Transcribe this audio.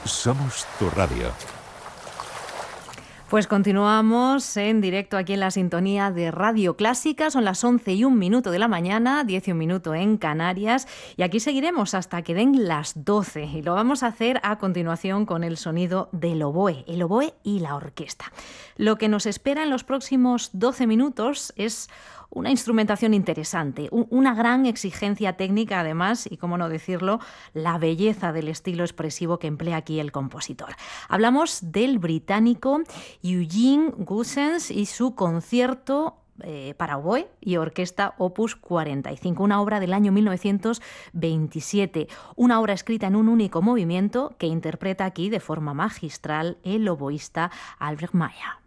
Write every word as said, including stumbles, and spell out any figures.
Somos tu radio. Pues continuamos en directo aquí en la sintonía de Radio Clásica. Son las once y un minuto de la mañana, diez y un minuto en Canarias. Y aquí seguiremos hasta que den las doce. Y lo vamos a hacer a continuación con el sonido del oboe, el oboe y la orquesta. Lo que nos espera en los próximos doce minutos es una instrumentación interesante, una gran exigencia técnica además, y cómo no decirlo, la belleza del estilo expresivo que emplea aquí el compositor. Hablamos del británico Eugene Goossens y su concierto eh, para oboe y orquesta opus cuarenta y cinco, una obra del año mil novecientos veintisiete, una obra escrita en un único movimiento que interpreta aquí de forma magistral el oboísta Albrecht Meyer.